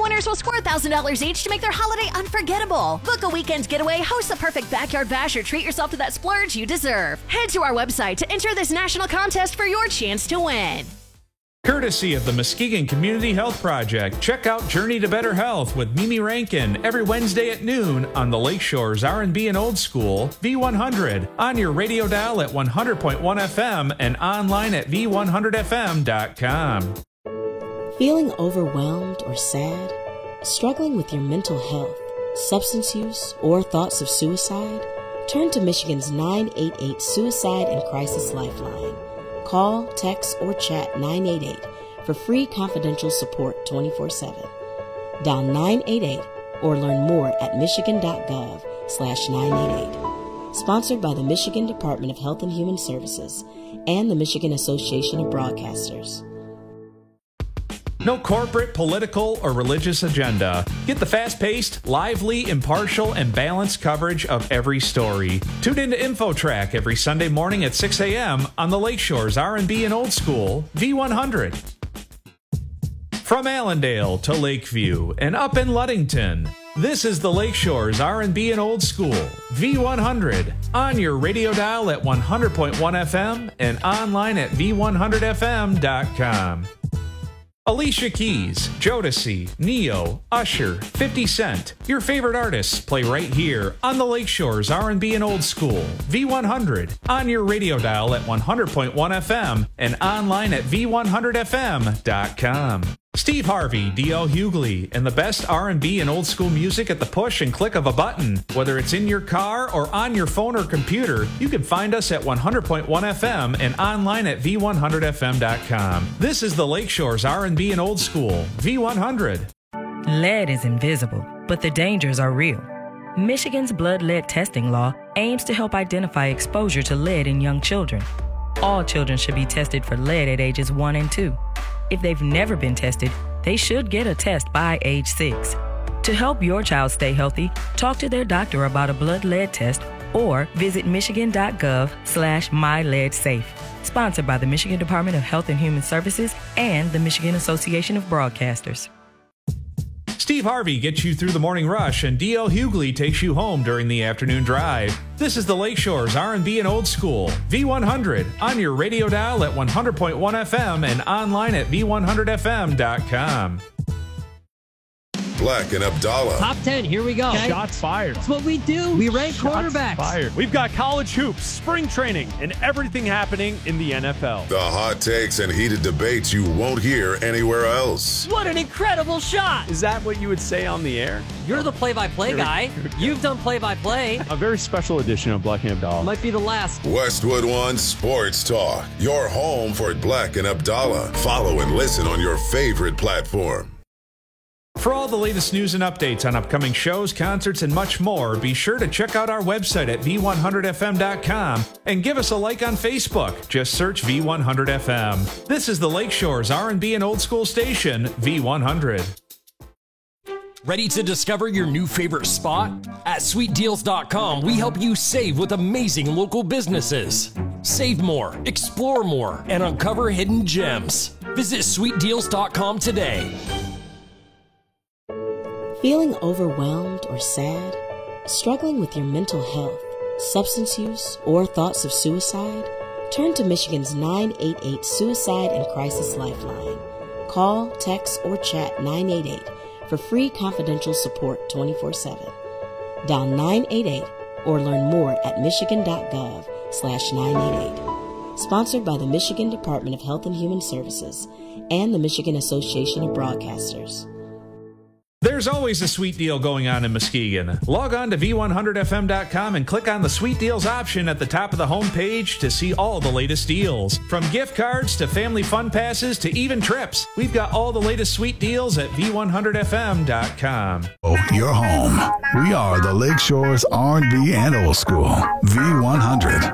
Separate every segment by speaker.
Speaker 1: winners will score $1,000 each to make their holiday unforgettable. Book a weekend getaway, host the perfect backyard bash, or treat yourself to that splurge you deserve. Head to our website to enter this national contest for your chance to win.
Speaker 2: Courtesy of the Muskegon Community Health Project, check out Journey to Better Health with Mimi Rankin every Wednesday at noon on the Lakeshore's R&B and Old School, V100, on your radio dial at 100.1 FM and online at v100fm.com.
Speaker 3: Feeling overwhelmed or sad? Struggling with your mental health, substance use, or thoughts of suicide? Turn to Michigan's 988 Suicide and Crisis Lifeline. Call, text, or chat 988 for free confidential support 24/7. Dial 988 or learn more at michigan.gov/988. Sponsored by the Michigan Department of Health and Human Services and the Michigan Association of Broadcasters.
Speaker 2: No corporate, political, or religious agenda. Get the fast-paced, lively, impartial, and balanced coverage of every story. Tune into InfoTrack every Sunday morning at 6 a.m. on the Lakeshore's R&B and Old School, V100. From Allendale to Lakeview and up in Ludington, this is the Lakeshore's R&B and Old School, V100, on your radio dial at 100.1 FM and online at v100fm.com. Alicia Keys, Jodeci, Neo, Usher, 50 Cent, your favorite artists play right here on the Lakeshore's R&B and Old School, V100, on your radio dial at 100.1 FM and online at v100fm.com. Steve Harvey, D.L. Hughley, and the best R&B and old school music at the push and click of a button. Whether it's in your car or on your phone or computer, you can find us at 100.1 FM and online at v100fm.com. This is the Lakeshore's R&B and Old School, V100.
Speaker 4: Lead is invisible, but the dangers are real. Michigan's blood lead testing law aims to help identify exposure to lead in young children. All children should be tested for lead at ages 1 and 2. If they've never been tested, they should get a test by age 6. To help your child stay healthy, talk to their doctor about a blood lead test or visit michigan.gov/myleadsafe. Sponsored by the Michigan Department of Health and Human Services and the Michigan Association of Broadcasters.
Speaker 2: Steve Harvey gets you through the morning rush, and D.L. Hughley takes you home during the afternoon drive. This is the Lakeshore's R&B and Old School, V100, on your radio dial at 100.1 FM and online at v100fm.com.
Speaker 5: Black and Abdallah.
Speaker 6: Top 10, here we go.
Speaker 7: Okay. Shots fired.
Speaker 6: That's what we do. We rank quarterbacks.
Speaker 7: Fired. We've got college hoops, spring training, and everything happening in the NFL.
Speaker 5: The hot takes and heated debates you won't hear anywhere else.
Speaker 6: What an incredible shot.
Speaker 7: Is that what you would say on the air?
Speaker 6: You're the play-by-play guy. You've done play-by-play.
Speaker 7: A very special edition of Black and Abdallah.
Speaker 6: Might be the last.
Speaker 5: Westwood One Sports Talk. Your home for Black and Abdallah. Follow and listen on your favorite platform.
Speaker 2: For all the latest news and updates on upcoming shows, concerts, and much more, be sure to check out our website at v100fm.com and give us a like on Facebook. Just search V100FM. This is the Lakeshore's R&B and Old School station, V100.
Speaker 8: Ready to discover your new favorite spot? At sweetdeals.com, we help you save with amazing local businesses. Save more, explore more, and uncover hidden gems. Visit sweetdeals.com today.
Speaker 3: Feeling overwhelmed or sad? Struggling with your mental health, substance use, or thoughts of suicide? Turn to Michigan's 988 Suicide and Crisis Lifeline. Call, text, or chat 988 for free confidential support 24/7. Dial 988 or learn more at michigan.gov/988. Sponsored by the Michigan Department of Health and Human Services and the Michigan Association of Broadcasters.
Speaker 2: There's always a sweet deal going on in Muskegon. Log on to v100fm.com and click on the Sweet Deals option at the top of the homepage to see all the latest deals. From gift cards to family fun passes to even trips, we've got all the latest sweet deals at v100fm.com.
Speaker 9: Oh, you're home. We are the Lakeshore's R&B and Old School, V100.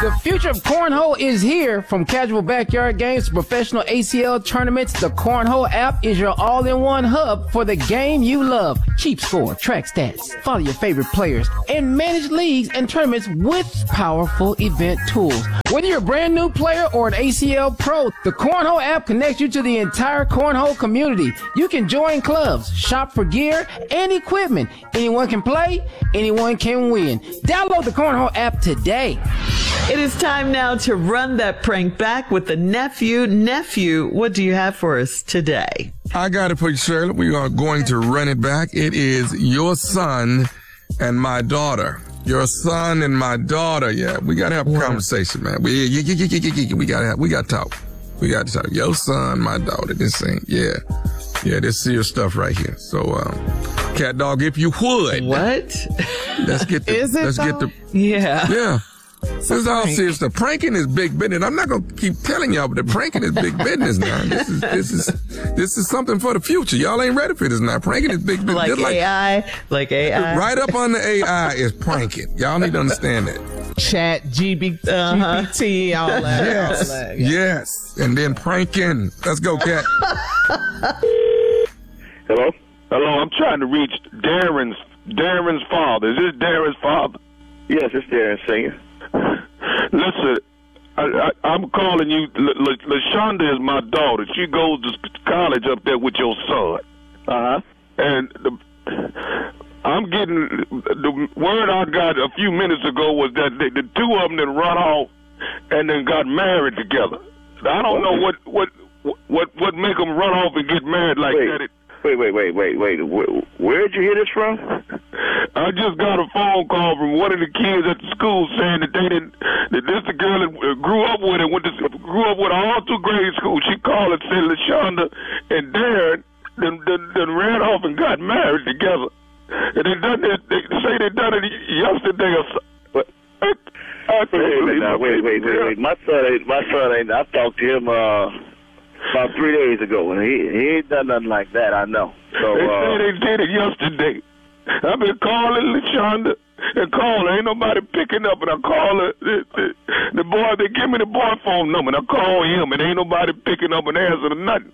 Speaker 10: The future of cornhole is here. From casual backyard games to professional ACL tournaments, the Cornhole app is your all-in-one hub for the game you love. Keep score, track stats, follow your favorite players, and manage leagues and tournaments with powerful event tools. Whether you're a brand new player or an ACL pro, the Cornhole app connects you to the entire cornhole community. You can join clubs, shop for gear and equipment. Anyone can play, anyone can win. Download the Cornhole app today.
Speaker 11: It is time now to run that prank back with the nephew. Nephew, what do you have for us today?
Speaker 12: I got it for you, Shirley. We are going to run it back. It is your son and my daughter. Your son and my daughter. Yeah, we got to have a conversation, man. We got to talk. We got to talk. Your son, my daughter. This thing. Yeah, this serious stuff right here. So, Cat Dog, if you would.
Speaker 11: What?
Speaker 12: Let's get the. Yeah. This is all serious stuff. Pranking is big business. I'm not gonna keep telling y'all, but the pranking is big business now. This is something for the future. Y'all ain't ready for this now. Pranking is big business.
Speaker 11: Like AI.
Speaker 12: Right up on the AI is pranking. Y'all need to understand that.
Speaker 13: Chat, GPT, all that.
Speaker 12: Yes. And then pranking. Let's go, Cat.
Speaker 14: Hello, I'm trying to reach Darren's father. Is this Darren's father?
Speaker 15: Yes, it's Darren Senior.
Speaker 14: Listen, I'm calling you. LaShonda is my daughter. She goes to college up there with your son. And I'm getting the word I got a few minutes ago was that the two of them then run off and then got married together. I don't know what make them run off and get married like that.
Speaker 15: Wait. Where'd you hear this from?
Speaker 14: I just got a phone call from one of the kids at the school saying that this the girl that grew up with and grew up with all through grade school. She called and said LaShonda and Darren then ran off and got married together. And they say they done it yesterday or so.
Speaker 15: Wait. My son ain't. I talked to him about 3 days ago, and he ain't done nothing like that. I know. So
Speaker 14: they say they did it yesterday. I've been calling LaShonda and calling. Ain't nobody picking up, and I call the boy. They give me the boy phone number, and I call him, and ain't nobody picking up and answering nothing.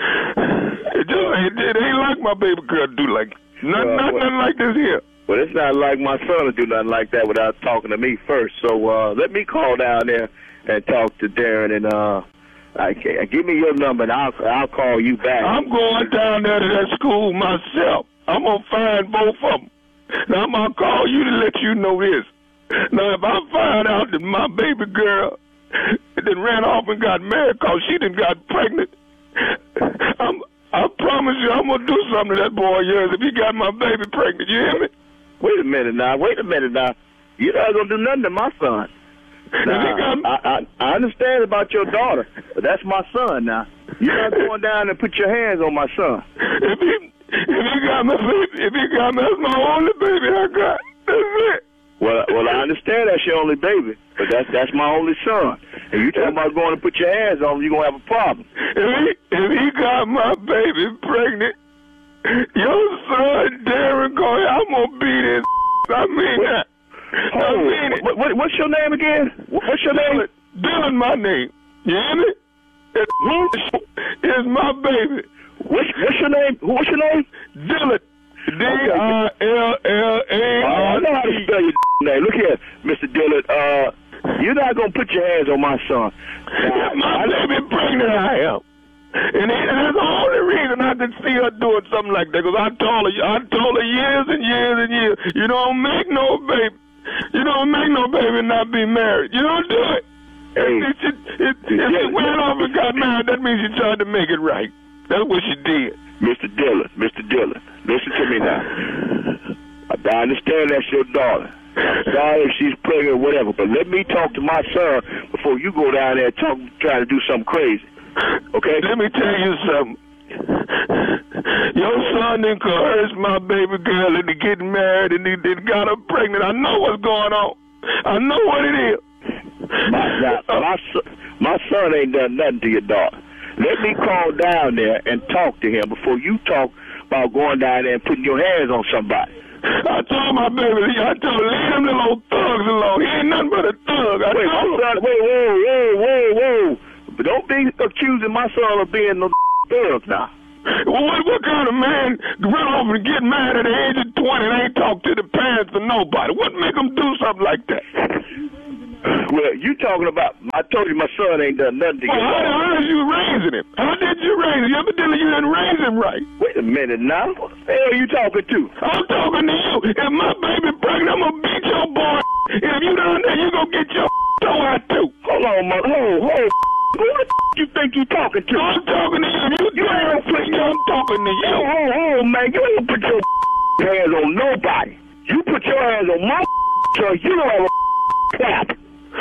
Speaker 14: It ain't like my baby girl do like nothing like this here.
Speaker 15: Well, it's not like my son to do nothing like that without talking to me first. So let me call down there and talk to Darren and give me your number and I'll call you back.
Speaker 14: I'm going down there to that school myself. I'm going to find both of them. Now, I'm going to call you to let you know this. Now, if I find out that my baby girl then ran off and got married because she done got pregnant, I promise you I'm going to do something to that boy of yours if he got my baby pregnant. You hear me?
Speaker 15: Wait a minute now. You're not going to do nothing to my son. Now, I understand about your daughter, but that's my son now. You're not going down and put your hands on my son.
Speaker 14: If he got my baby, that's my only baby I got. That's it.
Speaker 15: Well, I understand that's your only baby, but that's my only son. If you talking about going to put your hands on him, you're going to have a problem.
Speaker 14: If he got my baby pregnant, your son, Darren, I'm going to beat his I mean that.
Speaker 15: What's your name again? What's your name?
Speaker 14: Dylan, my name. You hear me? It's my baby.
Speaker 15: What's your name? What's your name?
Speaker 14: Dylan. D-I-L-L-A-R.
Speaker 15: I know how to spell your name. Look here, Mr. Dillard. You're not going to put your hands on my son.
Speaker 14: If my baby pregnant, I am. And that's the only reason I could see her doing something like that, because I told her years and years and years, you don't make no baby. You don't make no baby and not be married. You don't do it. If she went off and got married, that means she tried to make it right. That's what she did.
Speaker 15: Mr. Dillon, listen to me now. I understand that's your daughter. I'm sorry if she's pregnant or whatever, but let me talk to my son before you go down there and try to do something crazy. Okay?
Speaker 14: Let me tell you something. Your son then coerced my baby girl into getting married and he got her pregnant. I know what's going on. I know what it is.
Speaker 15: My son ain't done nothing to your daughter. Let me call down there and talk to him before you talk about going down there and putting your hands on somebody.
Speaker 14: I told my baby, leave them little old thugs alone. He ain't nothing but a thug.
Speaker 15: Whoa. But don't be accusing my son of being no thug now.
Speaker 14: Well, what kind of man run off and get mad at the age of 20 and ain't talk to the parents or nobody? What make him do something like that?
Speaker 15: Well, you talking about, I told you my son ain't done nothing to get
Speaker 14: how did you raising him? How did you raise him? Evidently you didn't raise him right.
Speaker 15: Wait a minute now. What the hell are you talking to?
Speaker 14: I'm talking to you. If my baby pregnant, I'm going to beat your boy. If you done that, you going to get your toe out too.
Speaker 15: Hold on, man. Hold. Who the you think you talking to?
Speaker 14: I'm talking to you. You ain't put I'm talking to you.
Speaker 15: Hold, man. You ain't put your hands on nobody. You put your hands on my son, you don't have a clap.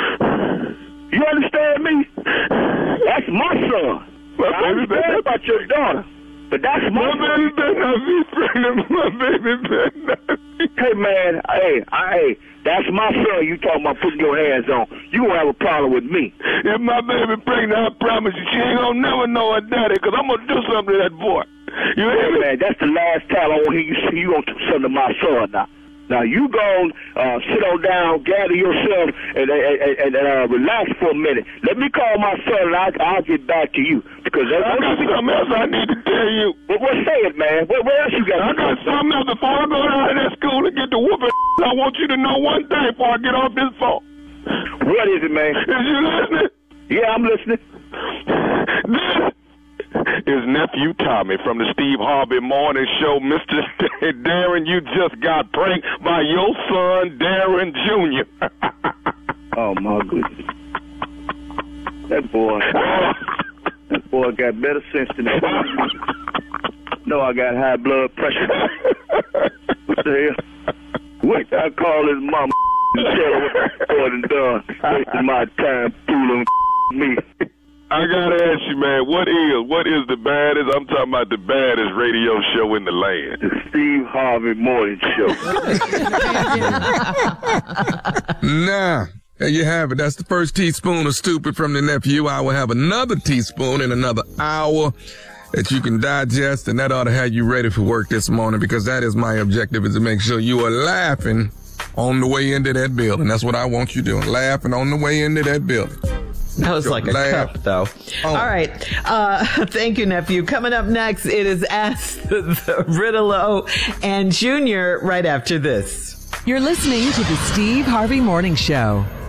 Speaker 15: You understand me? That's my son. I understand about your daughter, but that's my
Speaker 14: baby better not be pregnant. My baby better not be.
Speaker 15: Hey, man. Hey, that's my son you talking about putting your hands on. You won't have a problem with me.
Speaker 14: If my baby pregnant, I promise you, she ain't gonna never know her daddy, because I'm gonna do something to that boy. You hear me?
Speaker 15: Man, that's the last time I want to hear you say you gonna do something to my son now. Now, you go sit on down, gather yourself, and relax for a minute. Let me call my son, and I'll get back to you. Because
Speaker 14: I got something else I need to tell you.
Speaker 15: Well, say it, man. What else you got?
Speaker 14: I got something else. Before I go down to that school and get the whooping, I want you to know one thing before I get off this phone.
Speaker 15: What is it, man?
Speaker 14: Is you listening?
Speaker 15: Yeah, I'm listening.
Speaker 14: This is nephew Tommy from the Steve Harvey Morning Show. Mr. Darren, you just got pranked by your son, Darren Jr.
Speaker 15: Oh, my goodness. That boy got better sense than that. No, I got high blood pressure. What the hell? Wait, I call his mama and tell her what done. Wasting my time fooling me.
Speaker 14: I gotta ask you, man, what is the baddest? I'm talking about the baddest radio show in the land.
Speaker 15: The Steve Harvey Morning Show.
Speaker 12: Nah, there you have it. That's the first teaspoon of stupid from the nephew. I will have another teaspoon in another hour that you can digest, and that ought to have you ready for work this morning, because that is my objective, is to make sure you are laughing on the way into that building. That's what I want you doing, laughing on the way into that building.
Speaker 11: That was like a cup, though. Oh. All right. Thank you, nephew. Coming up next, it is Ask the Riddle-O and Junior right after this.
Speaker 16: You're listening to the Steve Harvey Morning Show.